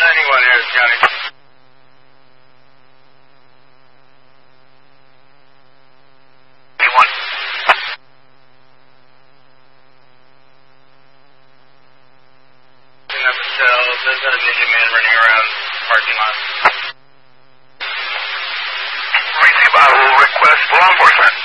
91 Harris County. There's a naked man running around the parking lot. Receive, I will request law enforcement.